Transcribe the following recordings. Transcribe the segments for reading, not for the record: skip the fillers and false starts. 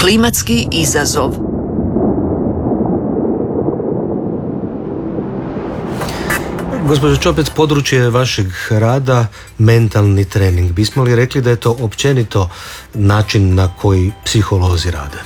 Klimatski izazov. Gospođo Čopec, područje vašeg rada mentalni trening. Bismo li rekli da je to općenito način na koji psiholozi rade?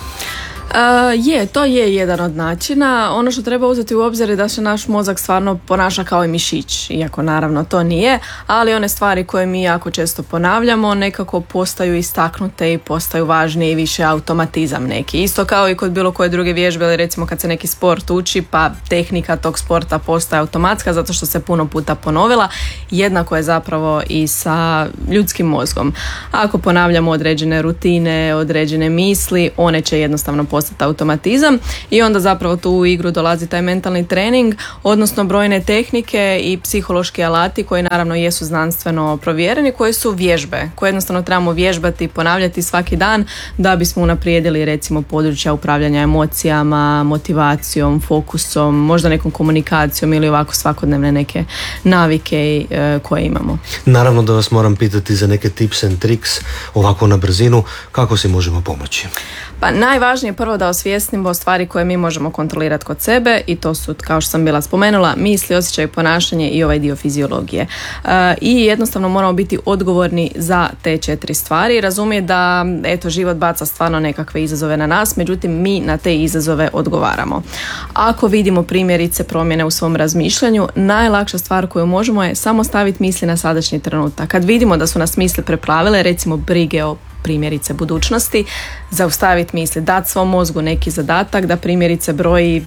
To je jedan od načina. Ono što treba uzeti u obzir je da se naš mozak stvarno ponaša kao i mišić, iako naravno to nije, ali one stvari koje mi jako često ponavljamo nekako postaju istaknute i postaju važnije i više automatizam neki. Isto kao i kod bilo koje druge vježbe, ili recimo kad se neki sport uči, pa tehnika tog sporta postaje automatska zato što se puno puta ponovila. Jednako je zapravo i sa ljudskim mozgom. Ako ponavljamo određene rutine, određene misli, one će jednostavno postati automatizam i onda zapravo tu u igru dolazi taj mentalni trening, odnosno brojne tehnike i psihološki alati koji naravno jesu znanstveno provjereni, koji su vježbe, koje jednostavno trebamo vježbati i ponavljati svaki dan da bismo unaprijedili recimo područja upravljanja emocijama, motivacijom, fokusom, možda nekom komunikacijom ili ovako svakodnevne neke navike koje imamo. Naravno da vas moram pitati za neke tips and tricks ovako na brzinu, kako si možemo pomoći? Pa najvažnije je prvo da osvijestimo stvari koje mi možemo kontrolirati kod sebe i to su, kao što sam bila spomenula, misli, osjećaj, ponašanje i ovaj dio fiziologije. I jednostavno moramo biti odgovorni za te 4 stvari. Razumije da život baca stvarno nekakve izazove na nas, međutim mi na te izazove odgovaramo. Ako vidimo primjerice promjene u svom razmišljanju, najlakša stvar koju možemo je samo staviti misli na sadašnji trenutak. Kad vidimo da su nas misli preplavile, recimo brige o primjerice budućnosti, zaustaviti misli, dati svom mozgu neki zadatak da primjerice broji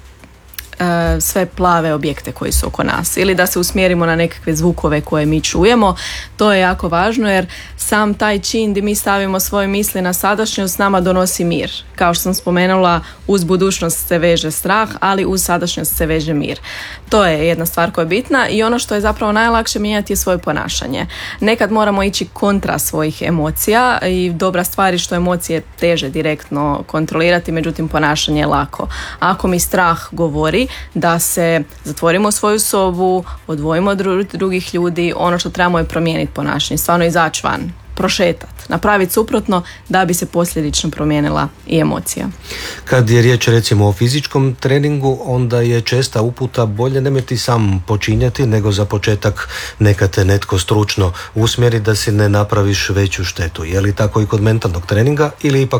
sve plave objekte koji su oko nas ili da se usmjerimo na nekakve zvukove koje mi čujemo. To je jako važno jer sam taj čin gdje mi stavimo svoje misli na sadašnjost nama donosi mir. Kao što sam spomenula, uz budućnost se veže strah, ali uz sadašnjost se veže mir. To je jedna stvar koja je bitna i ono što je zapravo najlakše mijenjati je svoje ponašanje. Nekad moramo ići kontra svojih emocija i dobra stvar je što emocije teže direktno kontrolirati, međutim ponašanje je lako. Ako mi strah govori da se zatvorimo u svoju sobu, odvojimo od drugih ljudi, ono što trebamo je promijeniti ponašanje, stvarno izaći van, prošetati, napraviti suprotno da bi se posljedično promijenila i emocija. Kad je riječ recimo o fizičkom treningu, onda je česta uputa bolje nemoj ti sam počinjati, nego za početak neka te netko stručno usmjeri da si ne napraviš veću štetu. Je li tako i kod mentalnog treninga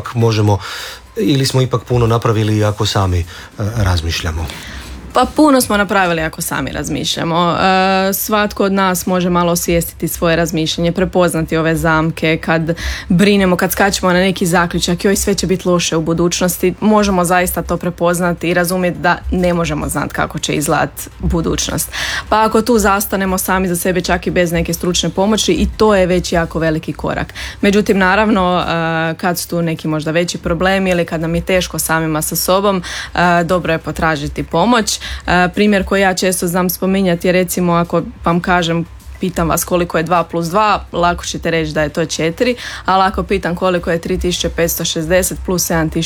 ili smo ipak puno napravili ako sami razmišljamo? Pa puno smo napravili ako sami razmišljamo. Svatko od nas može malo osvijestiti svoje razmišljanje, prepoznati ove zamke, kad brinemo, kad skačemo na neki zaključak, joj sve će biti loše u budućnosti, možemo zaista to prepoznati i razumjeti da ne možemo znati kako će izgledati budućnost. Pa ako tu zastanemo sami za sebe čak i bez neke stručne pomoći i to je već jako veliki korak. Međutim, naravno, kad su tu neki možda veći problemi ili kad nam je teško samima sa sobom, dobro je potražiti pomoć. Primjer koji ja često znam spominjati je recimo ako vam kažem, pitam vas koliko je 2 plus 2, lako ćete reći da je to 4, ali ako pitam koliko je 3560 plus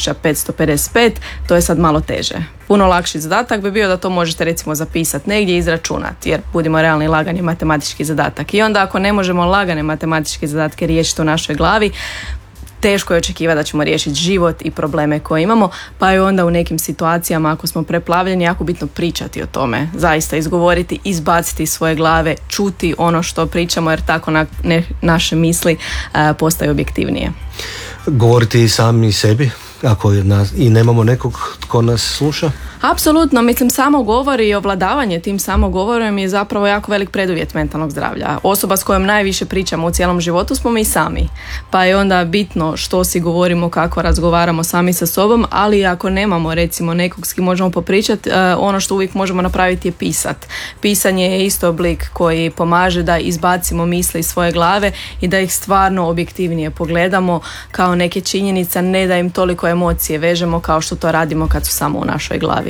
7555, to je sad malo teže. Puno lakši zadatak bi bio da to možete recimo zapisati negdje i izračunati, jer budimo realni, lagan je matematički zadatak. I onda ako ne možemo lagane matematičke zadatke riješiti u našoj glavi, teško je očekivati da ćemo riješiti život i probleme koje imamo, pa je onda u nekim situacijama ako smo preplavljeni jako bitno pričati o tome, zaista izgovoriti, izbaciti iz svoje glave, čuti ono što pričamo jer tako naše misli postaju objektivnije. Govoriti i sami sebi ako i nemamo nekog tko nas sluša? Apsolutno, mislim samo govor i ovladavanje tim samogovorom je zapravo jako velik preduvjet mentalnog zdravlja. Osoba s kojom najviše pričamo u cijelom životu smo mi sami, pa je onda bitno što si govorimo, kako razgovaramo sami sa sobom, ali ako nemamo recimo nekog s kim možemo popričati, ono što uvijek možemo napraviti je pisat. Pisanje je isto oblik koji pomaže da izbacimo misli iz svoje glave i da ih stvarno objektivnije pogledamo kao neke činjenice, ne da im toliko emocije vežemo kao što to radimo kad su samo u našoj glavi.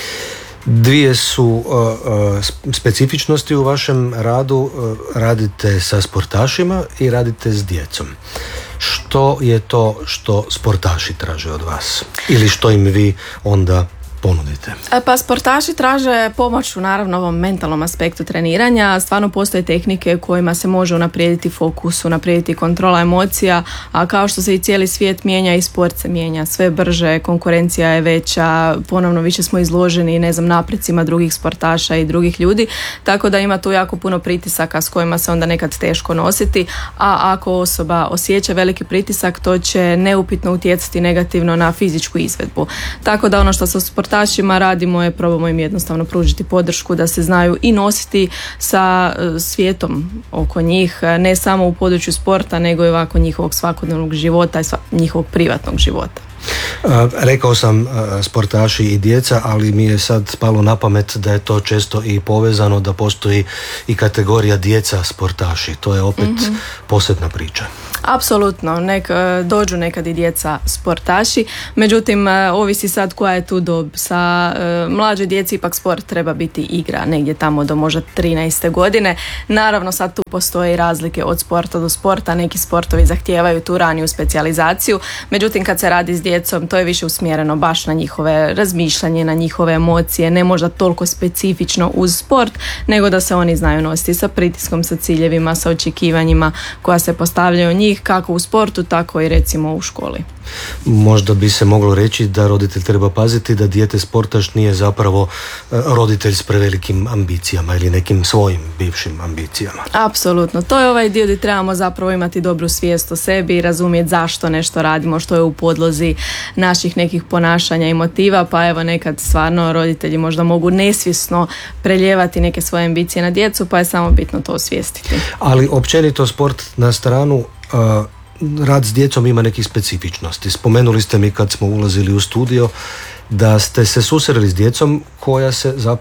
Dvije su specifičnosti u vašem radu, radite sa sportašima i radite s djecom. Što je to što sportaši traže od vas? Ili što im vi onda ponudite? Pa sportaši traže pomoć u naravno ovom mentalnom aspektu treniranja. Stvarno postoje tehnike kojima se može unaprijediti fokus, unaprijediti kontrola emocija, a kao što se i cijeli svijet mijenja i sport se mijenja. Sve brže, konkurencija je veća, ponovno više smo izloženi, naprecima drugih sportaša i drugih ljudi, tako da ima tu jako puno pritisaka s kojima se onda nekad teško nositi, a ako osoba osjeća veliki pritisak, to će neupitno utjecati negativno na fizičku izvedbu. Tako da ono što sa sportašima radimo je probamo im jednostavno pružiti podršku da se znaju i nositi sa svijetom oko njih, ne samo u području sporta, nego i ovako njihovog svakodnevnog života i njihovog privatnog života. Rekao sam sportaši i djeca, ali mi je sad palo na pamet da je to često i povezano, da postoji i kategorija djeca sportaši. To je opet posebna priča. Apsolutno, dođu nekad i djeca sportaši, međutim ovisi sad koja je tu dob. Sa mlađoj djeci ipak sport treba biti igra, negdje tamo do možda 13. godine. Naravno sad tu postoje razlike od sporta do sporta, neki sportovi zahtijevaju tu raniju specijalizaciju, međutim kad se radi s djecom to je više usmjereno baš na njihove razmišljanje, na njihove emocije, ne možda toliko specifično uz sport, nego da se oni znaju nositi sa pritiskom, sa ciljevima, sa očekivanjima koja se postavljaju od njih, kako u sportu, tako i recimo u školi. Možda bi se moglo reći da roditelj treba paziti da dijete sportaš nije zapravo roditelj s prevelikim ambicijama ili nekim svojim bivšim ambicijama. Apsolutno, to je ovaj dio gdje trebamo zapravo imati dobru svijest o sebi i razumjeti zašto nešto radimo, što je u podlozi naših nekih ponašanja i motiva, pa evo nekad stvarno roditelji možda mogu nesvjesno preljevati neke svoje ambicije na djecu, pa je samo bitno to osvijestiti. Ali općenito sport na stranu, rad s djecom ima nekih specifičnosti. Spomenuli ste mi kad smo ulazili u studio da ste se susreli s djecom koja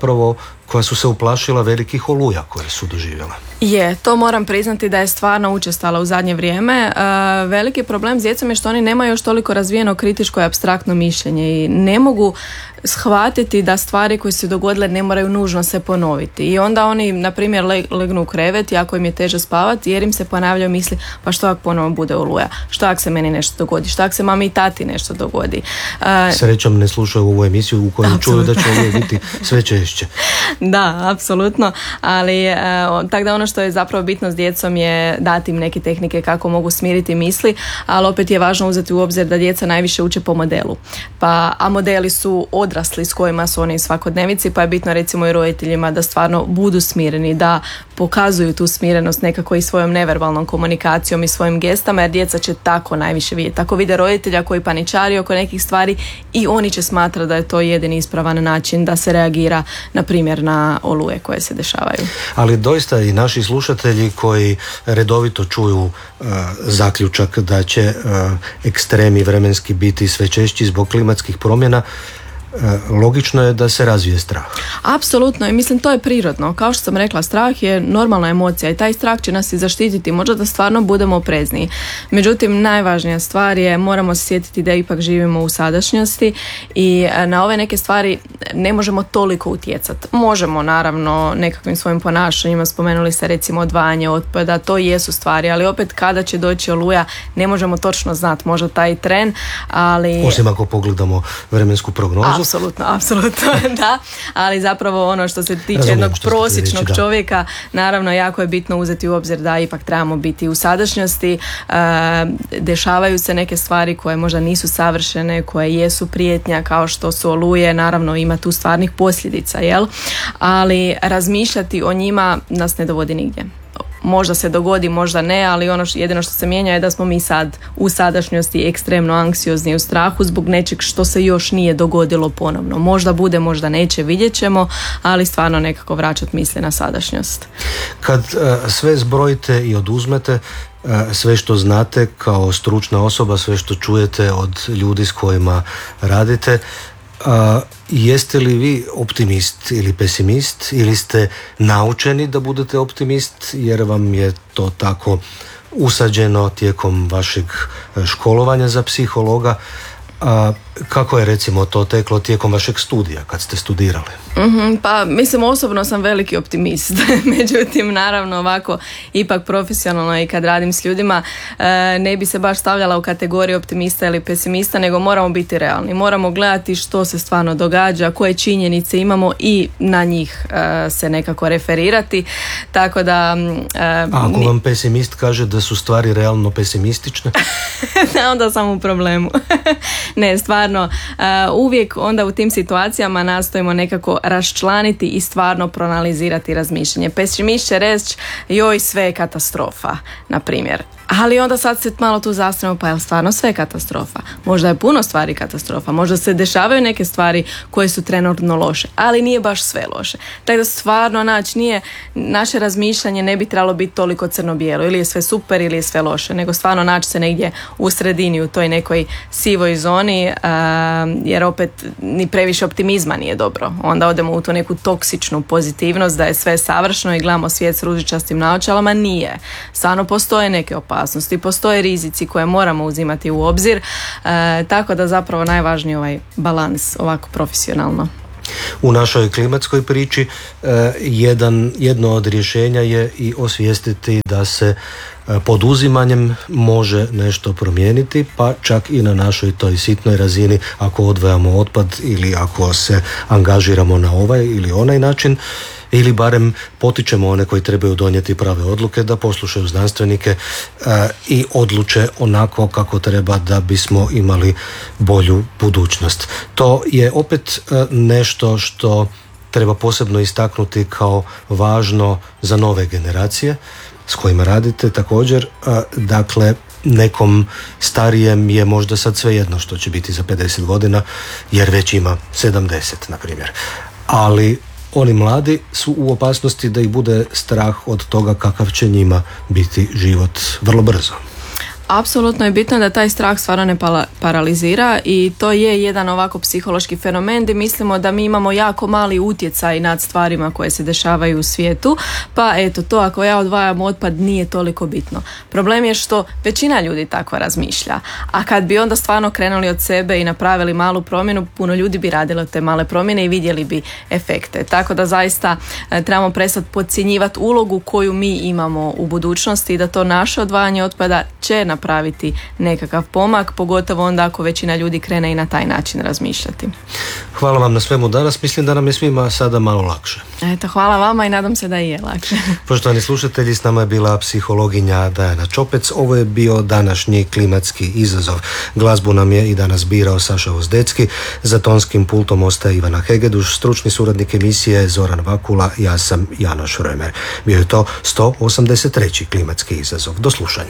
su se uplašila velikih oluja koje su doživjela. To moram priznati da je stvarno učestala u zadnje vrijeme. Veliki problem s djecom je što oni nemaju još toliko razvijeno kritičko i apstraktno mišljenje i ne mogu shvatiti da stvari koje se dogodile ne moraju nužno se ponoviti. I onda oni, na primjer, legnu u krevet, jako im je teže spavati jer im se ponavljaju misli, pa što ako ponovo bude oluja, što ako se meni nešto dogodi, što ako se mami i tati nešto dogodi. Srećom ne slušaju ovu emisiju u kojoj čuju da će ovo biti sve češće. Da, apsolutno, ali tako da ono što je zapravo bitno s djecom je dati im neke tehnike kako mogu smiriti misli, ali opet je važno uzeti u obzir da djeca najviše uče po modelu. A modeli su odrasli s kojima su oni svakodnevici, pa je bitno recimo i roditeljima da stvarno budu smireni, da pokazuju tu smirenost nekako i svojom neverbalnom komunikacijom i svojim gestama, jer djeca će tako najviše vidjeti. Ako vide roditelja koji paničari oko nekih stvari i oni će smatrati da je to jedini ispravan način da se reagira, na primjer, na oluje koje se dešavaju. Ali doista i naši slušatelji koji redovito čuju zaključak da će ekstremi vremenski biti sve češći zbog klimatskih promjena, logično je da se razvije strah. Apsolutno, i mislim to je prirodno. Kao što sam rekla, strah je normalna emocija i taj strah će nas i zaštititi, možda da stvarno budemo oprezniji. Međutim, najvažnija stvar je, moramo se sjetiti da ipak živimo u sadašnjosti i na ove neke stvari ne možemo toliko utjecati. Možemo naravno nekakvim svojim ponašanjima, spomenuli se recimo odvajanje otpada, to jesu stvari, ali opet kada će doći oluja ne možemo točno znati, možda taj tren, ali... Osim ako pogledamo vremensku prognozu. Apsolutno, da, ali zapravo ono što se tiče jednog prosječnog čovjeka, naravno jako je bitno uzeti u obzir da ipak trebamo biti u sadašnjosti, dešavaju se neke stvari koje možda nisu savršene, koje jesu prijetnja kao što su oluje, naravno ima tu stvarnih posljedica, ali razmišljati o njima nas ne dovodi nigdje. Možda se dogodi, možda ne, ali jedino što se mijenja je da smo mi sad u sadašnjosti ekstremno anksiozni u strahu zbog nečeg što se još nije dogodilo ponovno. Možda bude, možda neće, vidjet ćemo, ali stvarno nekako vraćati misli na sadašnjost. Kad sve zbrojite i oduzmete, sve što znate kao stručna osoba, sve što čujete od ljudi s kojima radite, jeste li vi optimist ili pesimist ili ste naučeni da budete optimist jer vam je to tako usađeno tijekom vašeg školovanja za psihologa, A kako je recimo to teklo tijekom vašeg studija kad ste studirali? Pa mislim, osobno sam veliki optimist. Međutim, naravno ovako ipak profesionalno i kad radim s ljudima ne bi se baš stavljala u kategoriju optimista ili pesimista, nego moramo biti realni. Moramo gledati što se stvarno događa, koje činjenice imamo i na njih se nekako referirati. Tako da... ako vam pesimist kaže da su stvari realno pesimistične? Onda sam u problemu. Ne, stvarno, uvijek onda u tim situacijama nastojimo nekako raščlaniti i stvarno proanalizirati razmišljanje. Pesimist će reći, joj, sve je katastrofa, na primjer. Ali onda sad se malo tu zastanemo, pa je li stvarno sve katastrofa? Možda je puno stvari katastrofa, možda se dešavaju neke stvari koje su trenutno loše, ali nije baš sve loše. Tako da stvarno naše razmišljanje ne bi trebalo biti toliko crno-bijelo, ili je sve super ili je sve loše, nego stvarno naći se negdje u sredini, u toj nekoj sivoj zoni, jer opet ni previše optimizma nije dobro. Onda odemo u tu neku toksičnu pozitivnost da je sve savršeno i gledamo svijet s ružičastim naočalama. Nije. Stvarno postoje neke opasnosti, postoje rizici koje moramo uzimati u obzir, tako da zapravo najvažniji ovaj balans ovako profesionalno. U našoj klimatskoj priči jedno od rješenja je i osvijestiti da se poduzimanjem može nešto promijeniti, pa čak i na našoj toj sitnoj razini, ako odvajamo otpad ili ako se angažiramo na ovaj ili onaj način, ili barem potičemo one koji trebaju donijeti prave odluke da poslušaju znanstvenike i odluče onako kako treba da bismo imali bolju budućnost. To je opet nešto što treba posebno istaknuti kao važno za nove generacije s kojima radite također. Dakle, nekom starijem je možda sad svejedno što će biti za 50 godina jer već ima 70, na primjer. Ali oni mladi su u opasnosti da ih bude strah od toga kakav će njima biti život vrlo brzo. Apsolutno je bitno da taj strah stvarno ne paralizira i to je jedan ovako psihološki fenomen gdje mislimo da mi imamo jako mali utjecaj nad stvarima koje se dešavaju u svijetu, pa eto to ako ja odvajam otpad nije toliko bitno. Problem je što većina ljudi tako razmišlja, a kad bi onda stvarno krenuli od sebe i napravili malu promjenu, puno ljudi bi radilo te male promjene i vidjeli bi efekte. Tako da zaista trebamo prestati podcjenjivati ulogu koju mi imamo u budućnosti i da to naše odvajanje otpada će napraviti nekakav pomak, pogotovo onda ako većina ljudi krene i na taj način razmišljati. Hvala vam na svemu danas, mislim da nam je svima sada malo lakše. Eto, hvala vama i nadam se da i je lakše. Poštovani slušatelji, s nama je bila psihologinja Dajana Čopec. Ovo je bio današnji klimatski izazov. Glazbu nam je i danas birao Saša Ozdecki, za tonskim pultom ostaje Ivana Hegeduš, stručni suradnik emisije Zoran Vakula, ja sam Janoš Römer. Bio je to 183. klimatski izazov. Do slušanja.